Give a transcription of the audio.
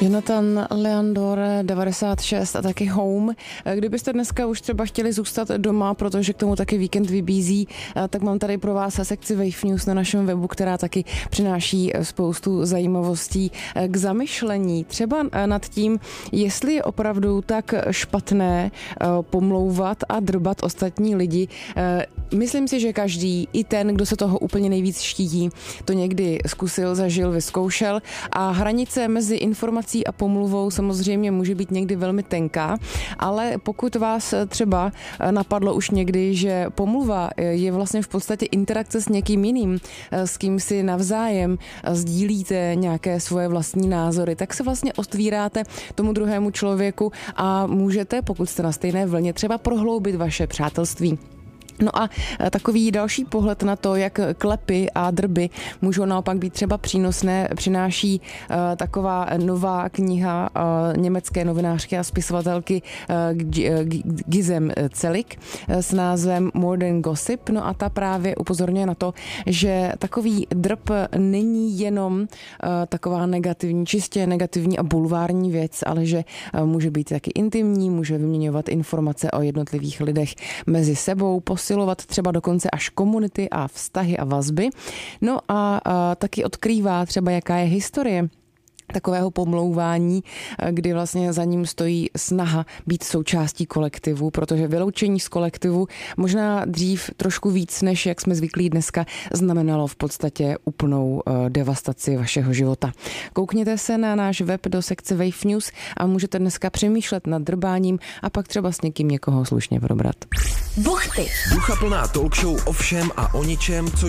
Jonathan Leandor 96 a taky Home. Kdybyste dneska už třeba chtěli zůstat doma, protože k tomu taky víkend vybízí, tak mám tady pro vás sekci Wave News na našem webu, která taky přináší spoustu zajímavostí k zamyšlení. Třeba nad tím, jestli je opravdu tak špatné pomlouvat a drbat ostatní lidi. Myslím si, že každý, i ten, kdo se toho úplně nejvíc štítí, to někdy zkusil, zažil, vyzkoušel a hranice mezi informací a pomluvou samozřejmě může být někdy velmi tenká, ale pokud vás třeba napadlo už někdy, že pomluva je vlastně v podstatě interakce s někým jiným, s kým si navzájem sdílíte nějaké svoje vlastní názory, tak se vlastně otvíráte tomu druhému člověku a můžete, pokud jste na stejné vlně, třeba prohloubit vaše přátelství. No a takový další pohled na to, jak klepy a drby můžou naopak být třeba přínosné, přináší taková nová kniha německé novinářky a spisovatelky Gisem Celik s názvem Modern Gossip. No a ta právě upozorňuje na to, že takový drb není jenom taková negativní, čistě negativní a bulvární věc, ale že může být taky intimní, může vyměňovat informace o jednotlivých lidech mezi sebou, posilovat třeba dokonce až komunity a vztahy a vazby. No a taky odkrývá třeba, jaká je historie takového pomlouvání, kdy vlastně za ním stojí snaha být součástí kolektivu, protože vyloučení z kolektivu možná dřív trošku víc, než jak jsme zvyklí dneska, znamenalo v podstatě úplnou devastaci vašeho života. Koukněte se na náš web do sekce Wave News a můžete dneska přemýšlet nad drbáním a pak třeba s někým někoho slušně probrat. Buchty. Duchaplná talk show o všem a o ničem, co